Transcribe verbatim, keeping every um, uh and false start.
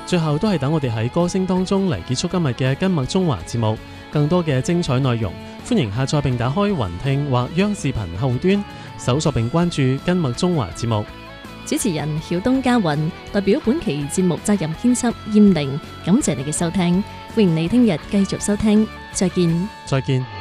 最後都係等我哋喺歌聲當中嚟結束今日嘅根脈中華節目。更多嘅精彩內容，歡迎下載並打開雲聽或央視頻客戶端，搜索並關注根脈中華節目。 主持人曉東嘉雲代表本期節目責任編輯燕玲，感謝你嘅收聽，歡迎你聽日繼續收聽，再見。 再見。